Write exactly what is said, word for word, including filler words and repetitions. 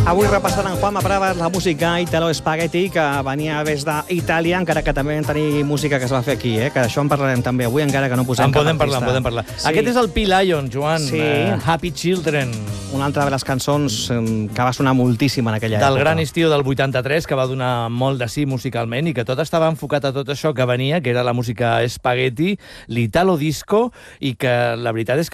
Avui repassant en Juanma Pravas la música Italo Spaghetti, que venia des d'Itàlia, encara que també vam tenir música que es va fer aquí, eh? Que d'això en parlarem també avui, encara que no posem en cap podem artista. parlar, en podem parlar. Sí. Aquest és el P. Lion, Joan, Sí. uh, Happy Children. Una altra de les cançons eh, que va sonar moltíssim en aquella Del època. gran estiu del vuitanta-tres, que va donar molt de sí musicalment i que tot estava enfocat a tot això que venia, que era la música spaghetti, l'italo disco, i que la veritat és que